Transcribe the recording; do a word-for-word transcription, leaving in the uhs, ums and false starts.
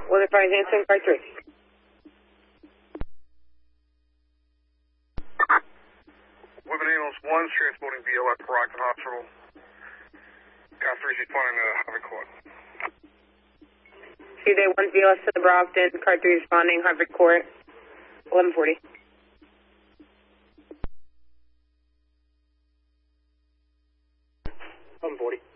Weather five Hanson, car three. Women Ambulance one, transporting V O at Brockton Hospital. Car three is responding to Harvard Court. Tuesday one V L S to the Brockton, car three responding, Harvard Court, eleven forty. eleven forty.